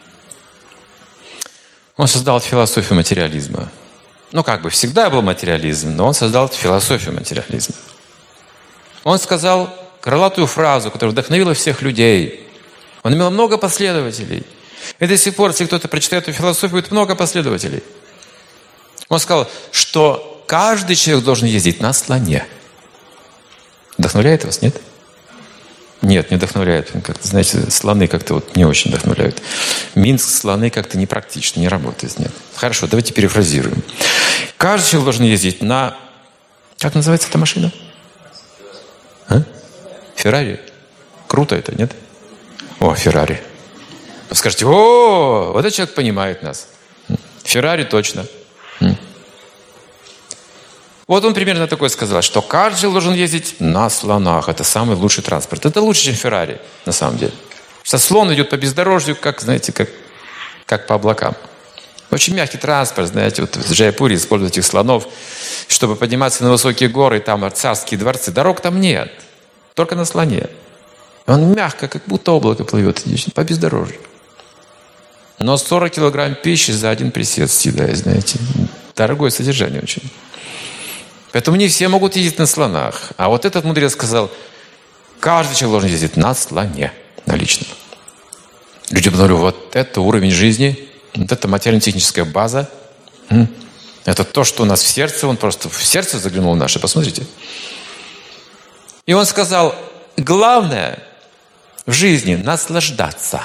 Speaker 1: Он создал философию материализма. Ну, как бы всегда был материализм, но он создал философию материализма. Он сказал крылатую фразу, которая вдохновила всех людей. Он имел много последователей. И до сих пор, если кто-то прочитает эту философию, будет много последователей. Он сказал, что каждый человек должен ездить на слоне. Вдохновляет вас, нет? Нет, не вдохновляет. Как-то, знаете, слоны как-то вот не очень вдохновляют. Минск, слоны как-то непрактично, не работает, нет. Хорошо, давайте перефразируем. Каждый человек должен ездить на... Как называется эта машина? А? Феррари? Круто это, нет? О, Феррари. Вы скажете, о, вот этот человек понимает нас. Феррари точно. Вот он примерно такое сказал, что каждый человек должен ездить на слонах. Это самый лучший транспорт. Это лучше, чем Феррари, на самом деле. Что слон идет по бездорожью, как, знаете, как, как по облакам. Очень мягкий транспорт, знаете, вот в Джайпуре используют этих слонов, чтобы подниматься на высокие горы, там царские дворцы. Дорог там нет, только на слоне. Он мягко, как будто облако плывет по бездорожью. Но сорок килограмм пищи за один присед съедает, знаете. Дорогое содержание очень. Поэтому не все могут ездить на слонах. А вот этот мудрец сказал, каждый человек должен ездить на слоне, на личном. Люди подумали, вот это уровень жизни, вот это материально-техническая база. Это то, что у нас в сердце. Он просто в сердце заглянул наше, посмотрите. И он сказал, главное в жизни наслаждаться.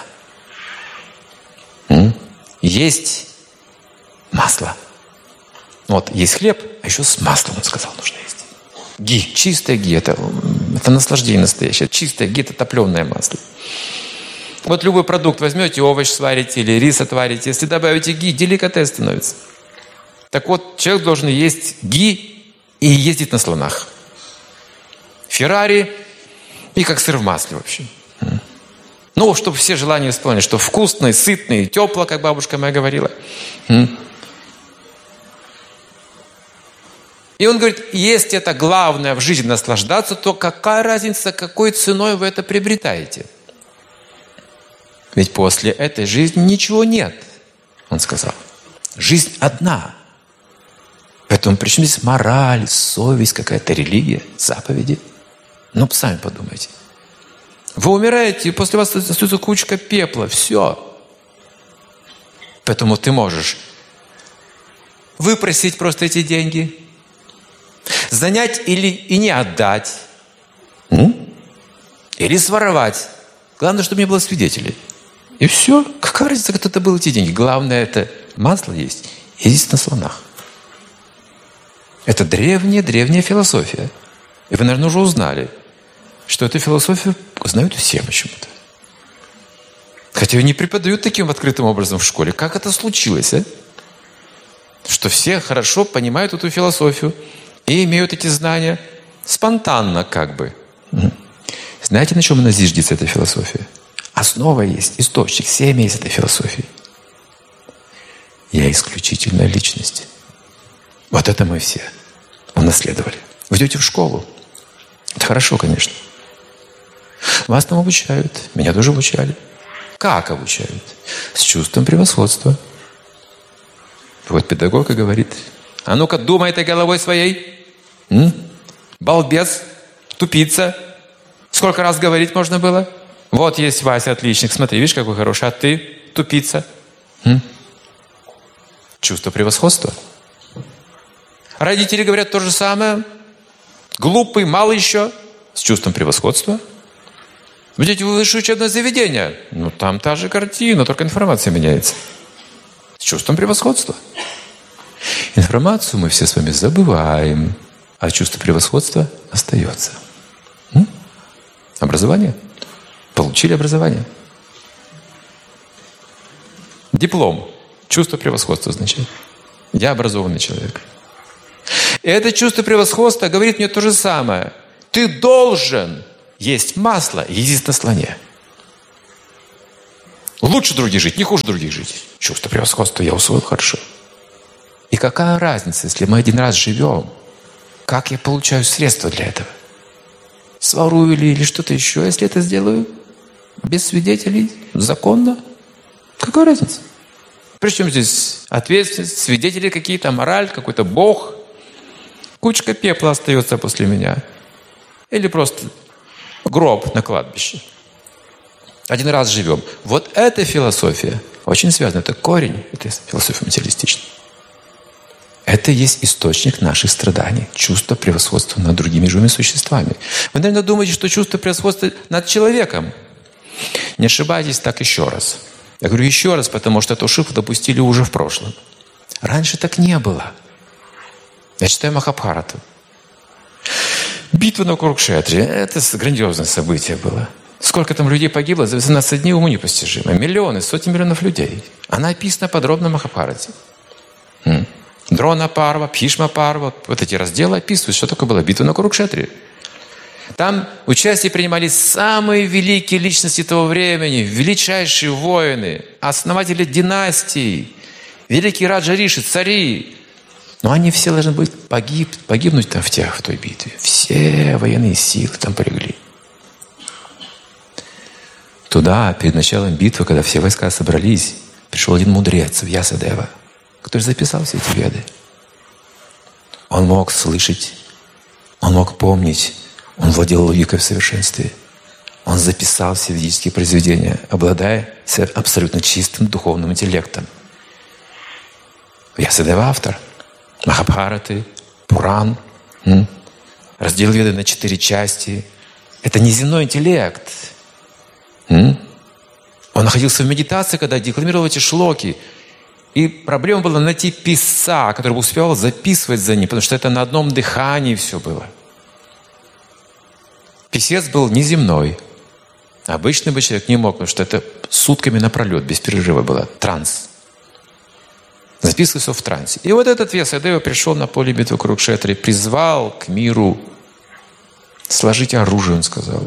Speaker 1: Есть масло. Вот, есть хлеб, а еще с маслом, он сказал, нужно есть. Ги, чистое ги, это, это наслаждение настоящее. Чистое ги, это топленое масло. Вот любой продукт возьмете, овощ сварите или рис отварите, если добавите ги, деликатес становится. Так вот, человек должен есть ги и ездить на слонах. Феррари и как сыр в масле вообще. Ну, чтобы все желания исполнили, что вкусно, сытно и тепло, как бабушка моя говорила. И он говорит, если это главное в жизни наслаждаться, то какая разница, какой ценой вы это приобретаете? Ведь после этой жизни ничего нет, он сказал. Жизнь одна. Поэтому при чем здесь мораль, совесть, какая-то религия, заповеди? Ну, сами подумайте. Вы умираете, и после вас остается кучка пепла. Все. Поэтому ты можешь выпросить просто эти деньги, занять или и не отдать, или своровать. Главное, чтобы не было свидетелей. И все. Какая разница, кто-то был эти деньги? Главное, это масло есть. И здесь на слонах. Это древняя-древняя философия. И вы, наверное, уже узнали, что эту философию знают все почему-то. Хотя ее не преподают таким открытым образом в школе. Как это случилось, а? Что все хорошо понимают эту философию и имеют эти знания спонтанно как бы. Знаете, на чем она зиждется, эта философия? Основа есть, источник, семя есть этой философии. Я исключительная личность. Вот это мы все унаследовали. Вы идете в школу. Это хорошо, конечно. Вас там обучают. Меня тоже обучали. Как обучают? С чувством превосходства. Вот педагог и говорит, а ну-ка думай этой головой своей. М? Балбес, тупица. Сколько раз говорить можно было? Вот есть Вася, отличник. Смотри, видишь, какой хороший. А ты тупица. М? Чувство превосходства. Родители говорят то же самое. Глупый, мало еще. С чувством превосходства. Вы идете в высшее учебное заведение. Ну, там та же картина, только информация меняется. С чувством превосходства. Информацию мы все с вами забываем, а чувство превосходства остается. М? Образование. Получили образование. Диплом. Чувство превосходства означает. Я образованный человек. И это чувство превосходства говорит мне то же самое. Ты должен есть масло и ездить на слоне. Лучше других жить, не хуже других жить. Чувство превосходства я усвоил хорошо. И какая разница, если мы один раз живем, как я получаю средства для этого? Сворую или, или что-то еще, если это сделаю? Без свидетелей? Законно? Какая разница? Причем здесь ответственность, свидетели какие-то, мораль, какой-то Бог? Кучка пепла остается после меня. Или просто гроб на кладбище. Один раз живем. Вот эта философия очень связана. Это корень этой философии материалистичной. Это и есть источник наших страданий. Чувство превосходства над другими живыми существами. Вы, наверное, думаете, что чувство превосходства над человеком. Не ошибайтесь так еще раз. Я говорю еще раз, потому что эту ошибку допустили уже в прошлом. Раньше так не было. Я читаю Махабхарату. Битва на Курукшетре – это грандиозное событие было. Сколько там людей погибло, за восемнадцать дней уму непостижимо. Миллионы, сотни миллионов людей. Она описана подробно в Махабхарате. Дрона Парва, Бхишма Парва. Вот эти разделы описывают, что такое была битва на Курукшетре. Там участие принимали самые великие личности того времени, величайшие воины, основатели династий, великие раджа-риши, цари. Но они все должны быть погиб, погибнуть там в, тех, в той битве. Все военные силы там полегли. Туда, перед началом битвы, когда все войска собрались, пришел один мудрец, Вьясадева, который записал все эти веды. Он мог слышать, он мог помнить, он владел логикой в совершенстве. Он записал все ведические произведения, обладая абсолютно чистым духовным интеллектом. Вьясадева автор Махабхараты, Пуран, м? раздел веды на четыре части. Это неземной интеллект. М? Он находился в медитации, когда декламировал эти шлоки. И проблема была найти писца, который бы успевал записывать за ним, потому что это на одном дыхании все было. Писец был неземной. Обычный бы человек не мог, потому что это сутками напролет, без перерыва было. Транс. Записывался в трансе. И вот этот Вьясадева пришел на поле битвы Курукшетры, призвал к миру. Сложите оружие, он сказал.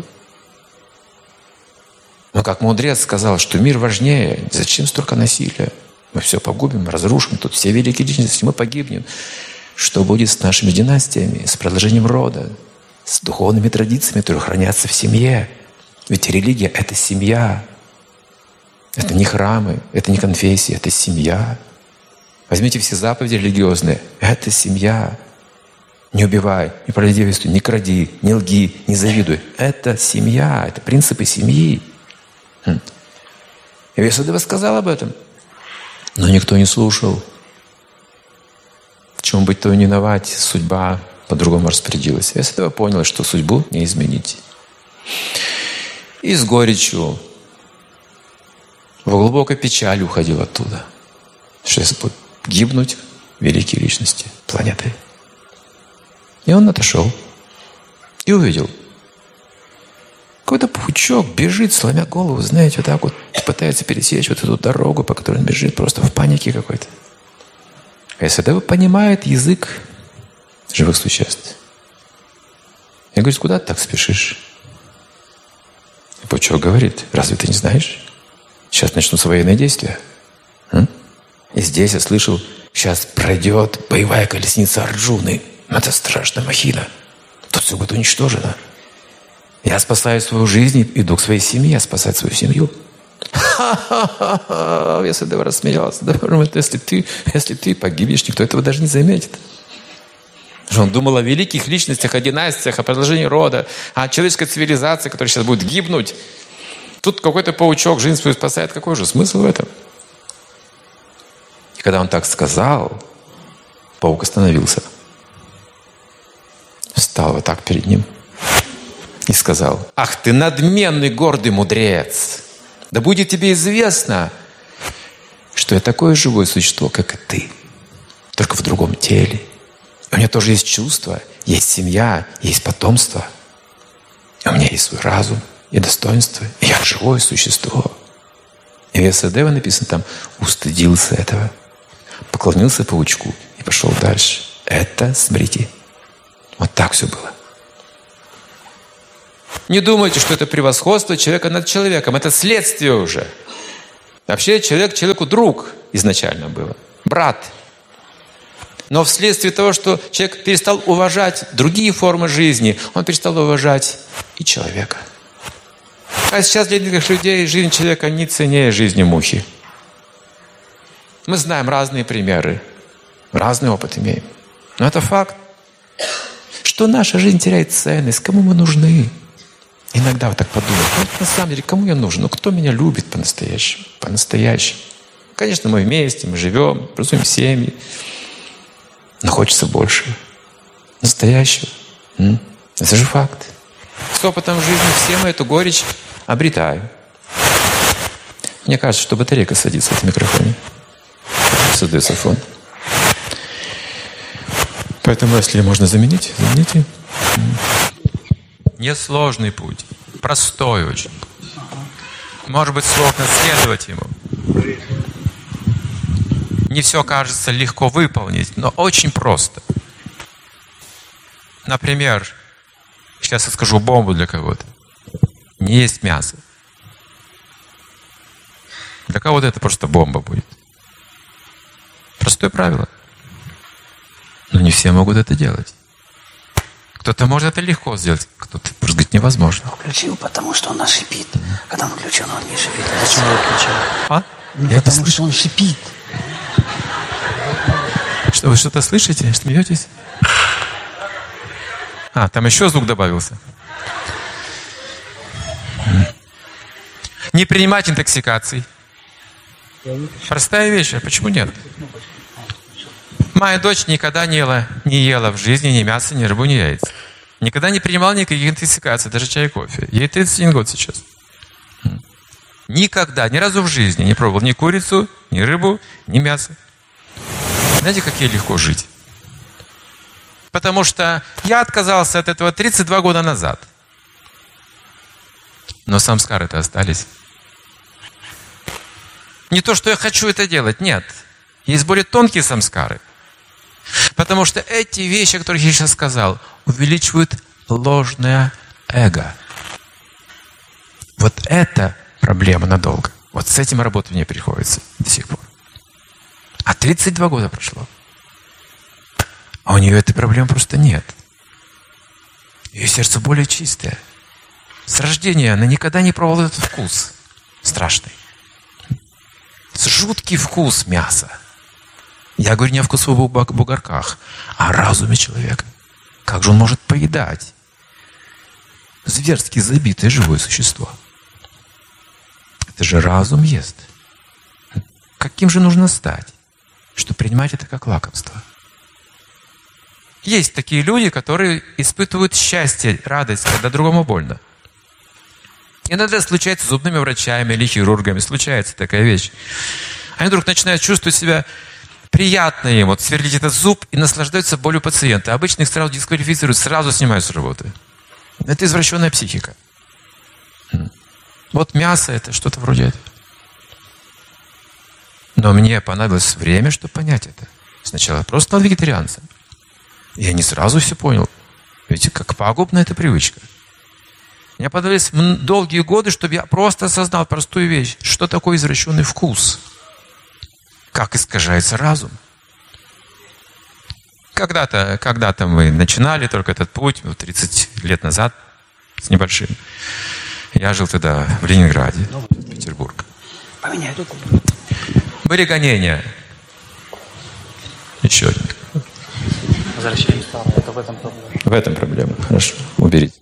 Speaker 1: Но как мудрец сказал, что мир важнее, зачем столько насилия? Мы все погубим, разрушим, тут все великие личности, мы погибнем. Что будет с нашими династиями, с продолжением рода, с духовными традициями, которые хранятся в семье? Ведь религия — это семья. Это не храмы, это не конфессии, это семья. Возьмите все заповеди религиозные. Это семья. Не убивай, не прелюбодействуй, не кради, не лги, не завидуй. Это семья, это принципы семьи. Хм. И Вьясадева сказал об этом. Но никто не слушал. В чем быть, то и не виноват. Судьба по-другому распорядилась. Вьясадева понял, что судьбу не изменить. И с горечью, в глубокой печали уходил оттуда. Что если будут гибнуть великие личности планеты. И он отошел. И увидел. Какой-то паучок бежит, сломя голову, знаете, вот так вот пытается пересечь вот эту дорогу, по которой он бежит, просто в панике какой-то. Вьясадева понимает язык живых существ. Я говорю, куда ты так спешишь? И паучок говорит, разве ты не знаешь? Сейчас начнутся военные действия. М? И здесь я слышал, сейчас пройдет боевая колесница Арджуны. Это страшная махина. Тут все будет уничтожено. Я спасаю свою жизнь, иду к своей семье, спасать свою семью. Ха-ха-ха! Вьясадева рассмеялся. Да, если ты, если ты погибнешь, никто этого даже не заметит. Он думал о великих личностях, о династиях, о продолжении рода, о человеческой цивилизации, которая сейчас будет гибнуть. Тут какой-то паучок жизнь свою спасает. Какой же смысл в этом? И когда он так сказал, паук остановился. Встал вот так перед ним и сказал: «Ах ты надменный, гордый мудрец! Да будет тебе известно, что я такое живое существо, как и ты, только в другом теле. У меня тоже есть чувства, есть семья, есть потомство. У меня есть свой разум и достоинство, и я живое существо». И Вьясадева, написано там, устыдился этого, поклонился паучку и пошел дальше. Это смрити. Вот так все было. Не думайте, что это превосходство человека над человеком. Это следствие уже. Вообще человек человеку друг изначально был. Брат. Но вследствие того, что человек перестал уважать другие формы жизни, он перестал уважать и человека. А сейчас для некоторых людей жизнь человека не ценнее жизни мухи. Мы знаем разные примеры, разный опыт имеем. Но это факт, что наша жизнь теряет ценность. Кому мы нужны? Иногда вот так подумать. Ну, на самом деле, кому я нужен? Ну, кто меня любит по-настоящему? По-настоящему. Конечно, мы вместе, мы живем, образуем семьи. Но хочется больше. Настоящего. М? Это же факт. С опытом жизни все мы эту горечь обретаем. Мне кажется, что батарейка садится в этом микрофоне. Создается фон. Поэтому, если можно заменить, замените. Несложный путь. Простой очень. Может быть, сложно следовать ему. Не все кажется легко выполнить, но очень просто. Например, сейчас я скажу бомбу для кого-то. Не есть мясо. Для кого-то это просто бомба будет. Простое правило. Но не все могут это делать. Кто-то может это легко сделать, кто-то, может говорить, невозможно.
Speaker 2: Включил, потому что он шипит. Когда он включен, он не шипит. Зачем его включил?
Speaker 1: А?
Speaker 2: Ну,
Speaker 1: Я
Speaker 2: потому что он шипит.
Speaker 1: Что, вы что-то слышите? Смеетесь? А, там еще звук добавился. Не принимать интоксикаций. Простая вещь, а почему нет? Моя дочь никогда не ела, не ела в жизни ни мяса, ни рыбу, ни яиц. Никогда не принимала никаких интоксикаций, даже чай и кофе. Ей тридцать один год сейчас. Никогда, ни разу в жизни не пробовал ни курицу, ни рыбу, ни мясо. Знаете, как ей легко жить? Потому что я отказался от этого тридцать два года назад. Но самскары-то остались. Не то, что я хочу это делать, нет. Есть более тонкие самскары. Потому что эти вещи, о которых я сейчас сказал, увеличивают ложное эго. Вот это проблема надолго. Вот с этим работать мне приходится до сих пор. А тридцать два года прошло. А у нее этой проблемы просто нет. Ее сердце более чистое. С рождения она никогда не пробовала этот вкус страшный. Жуткий вкус мяса. Я говорю не о вкусовых бугорках, а о разуме человека. Как же он может поедать зверски забитое живое существо? Это же разум ест. Каким же нужно стать, чтобы принимать это как лакомство? Есть такие люди, которые испытывают счастье, радость, когда другому больно. Иногда случается с зубными врачами или хирургами, случается такая вещь. Они вдруг начинают чувствовать себя приятно им, вот сверлить этот зуб и наслаждаются болью пациента. Обычно их сразу дисквалифицируют, сразу снимают с работы. Это извращенная психика. Вот мясо — это что-то вроде этого. Но мне понадобилось время, чтобы понять это. Сначала я просто стал вегетарианцем. Я не сразу все понял. Видите, как пагубна эта привычка. Мне понадобились долгие годы, чтобы я просто осознал простую вещь. Что такое извращенный вкус? Как искажается разум? Когда-то, когда-то мы начинали только этот путь, тридцать лет назад, с небольшим. Я жил тогда в Ленинграде, Петербург.
Speaker 2: Поменяй тут.
Speaker 1: Были гонения. Еще один.
Speaker 2: Возвращаем старое. Это в этом проблема.
Speaker 1: В этом проблема. Хорошо, уберите.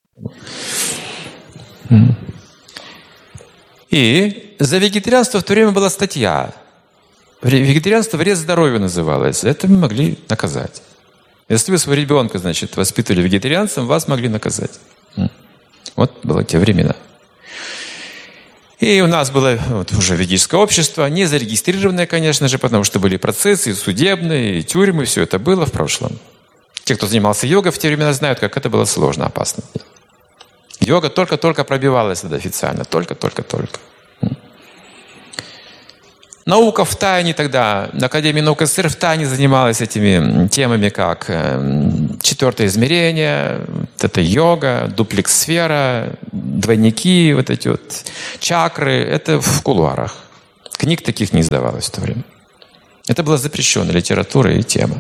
Speaker 1: И за вегетарианство в то время была статья. Вегетарианство вред здоровью называлось. Это мы могли наказать. Если вы своего ребенка, значит, воспитывали вегетарианцем, вас могли наказать. Вот было те времена. И у нас было вот, уже ведическое общество, не зарегистрированное, конечно же, потому что были процессы судебные, и тюрьмы, все это было в прошлом. Те, кто занимался йогой в те времена, знают, как это было сложно, опасно. Йога только-только пробивалась тогда официально. Только-только-только. Наука в тайне тогда, Академия наук СССР в тайне занималась этими темами, как четвертое измерение, вот это йога, дуплекс-сфера, двойники, вот эти вот чакры. Это в кулуарах. Книг таких не издавалось в то время. Это была запрещенная литература и тема.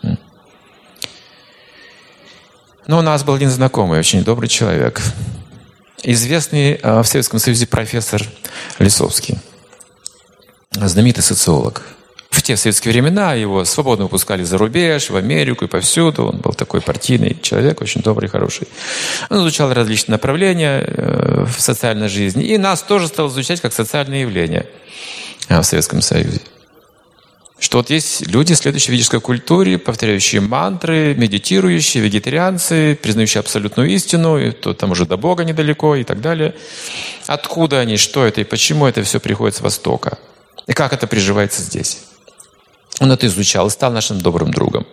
Speaker 1: Но у нас был один знакомый, очень добрый человек. Известный в Советском Союзе профессор Лисовский. Знаменитый социолог. В те советские времена его свободно выпускали за рубеж, в Америку и повсюду. Он был такой партийный человек, очень добрый, хороший. Он изучал различные направления в социальной жизни. И нас тоже стал изучать как социальные явления в Советском Союзе. Что вот есть люди, следующие в ведической культуре, повторяющие мантры, медитирующие, вегетарианцы, признающие абсолютную истину, и то там уже до Бога недалеко и так далее. Откуда они, что это и почему это все приходит с Востока? И как это приживается здесь? Он это изучал и стал нашим добрым другом.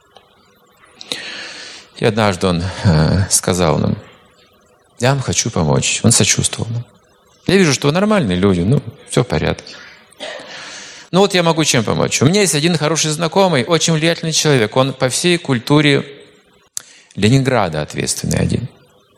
Speaker 1: И однажды он э, сказал нам: я вам хочу помочь. Он сочувствовал нам. Я вижу, что вы нормальные люди, ну, все в порядке. Ну вот я могу чем помочь? У меня есть один хороший знакомый, очень влиятельный человек. Он по всей культуре Ленинграда ответственный один.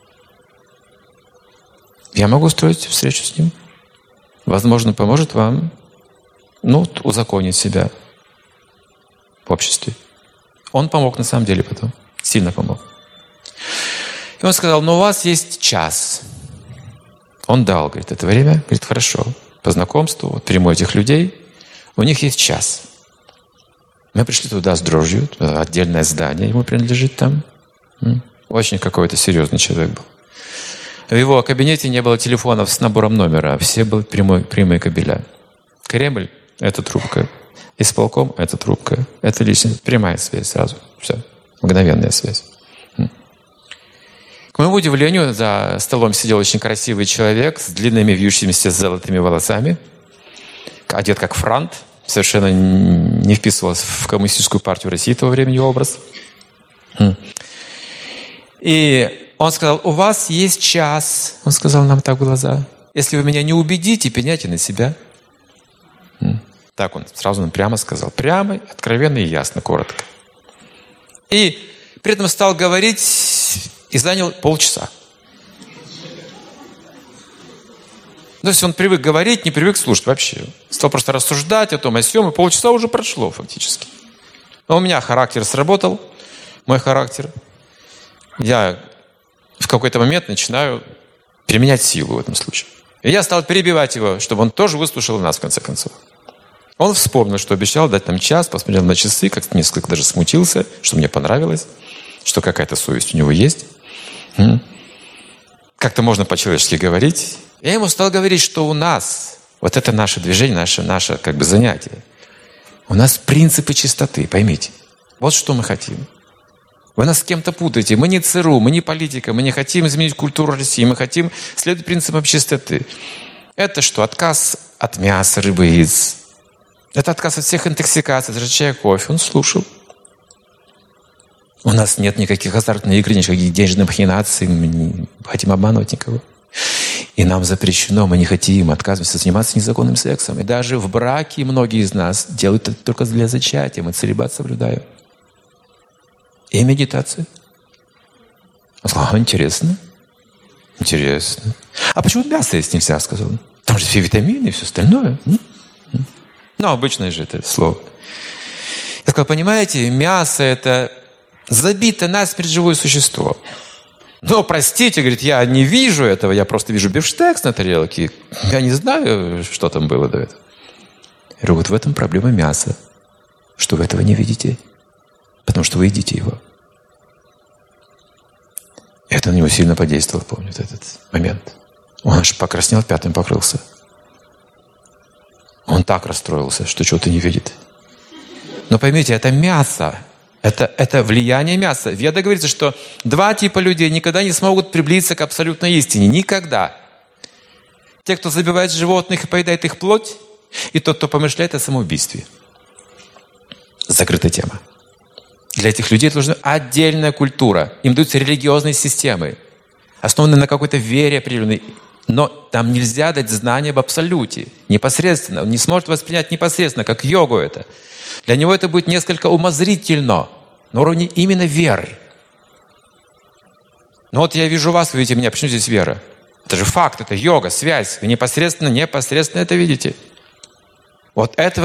Speaker 1: Я могу устроить встречу с ним. Возможно, поможет вам, ну, узаконить себя в обществе. Он помог на самом деле потом. Сильно помог. И он сказал: ну у вас есть час. Он дал, говорит, это время. Говорит, хорошо. По знакомству, вот приму этих людей. У них есть час. Мы пришли туда с дрожью. Отдельное здание ему принадлежит там. Очень какой-то серьезный человек был. В его кабинете не было телефонов с набором номера. Все были прямой, прямые кабеля. Кремль — это трубка. Исполком — это трубка. Это лично прямая связь сразу. Все. Мгновенная связь. К моему удивлению, за столом сидел очень красивый человек с длинными вьющимися золотыми волосами, одет как франт, совершенно не вписывался в коммунистическую партию России того времени образ. И он сказал: у вас есть час. Он сказал нам так в глаза: если вы меня не убедите, пеняйте на себя. Так он сразу нам прямо сказал. Прямо, откровенно и ясно, коротко. И при этом стал говорить и занял полчаса. То есть он привык говорить, не привык слушать вообще. Стал просто рассуждать о том, о сём, и полчаса уже прошло фактически. Но у меня характер сработал, мой характер. Я в какой-то момент начинаю применять силу в этом случае. И я стал перебивать его, чтобы он тоже выслушал нас в конце концов. Он вспомнил, что обещал дать нам час, посмотрел на часы, как-то несколько даже смутился, что мне понравилось, что какая-то совесть у него есть. Как-то можно по-человечески говорить. Я ему стал говорить, что у нас, вот это наше движение, наше, наше как бы занятие, у нас принципы чистоты, поймите. Вот что мы хотим. Вы нас с кем-то путаете. Мы не ЦРУ, мы не политика, мы не хотим изменить культуру России, мы хотим следовать принципам чистоты. Это что? Отказ от мяса, рыбы, яиц. Это отказ от всех интоксикаций, даже чая, кофе. Он слушал. У нас нет никаких азартных игр, никаких денежных махинаций. Мы не хотим обманывать никого. И нам запрещено, мы не хотим, отказываемся заниматься незаконным сексом. И даже в браке многие из нас делают это только для зачатия. Мы целибат соблюдаем. И медитация. Он сказал: а, интересно. Интересно. А почему мясо есть нельзя, сказал он. Там же все витамины и все остальное. Ну, обычное же это слово. Я сказал: понимаете, мясо — это забито насмерть живое существо. Но, простите, говорит, я не вижу этого, я просто вижу бифштекс на тарелке. Я не знаю, что там было до этого. Я говорю: вот в этом проблема мяса, что вы этого не видите, потому что вы едите его. Это на него сильно подействовало, помню, этот момент. Он аж покраснел, пятым покрылся. Он так расстроился, что чего-то не видит. Но поймите, это мясо. Это, это влияние мяса. В Ведах говорится, что два типа людей никогда не смогут приблизиться к абсолютной истине. Никогда. Те, кто забивает животных и поедает их плоть, и тот, кто помышляет о самоубийстве. Закрытая тема. Для этих людей нужна отдельная культура. Им даются религиозные системы, основанные на какой-то вере определенной, Но там нельзя дать знание об абсолюте, непосредственно. Он не сможет воспринять непосредственно, как йогу это. Для него это будет несколько умозрительно, на уровне именно веры. Ну вот я вижу вас, вы видите меня, почему здесь вера? Это же факт, это йога, связь. Вы непосредственно, непосредственно это видите. Вот этого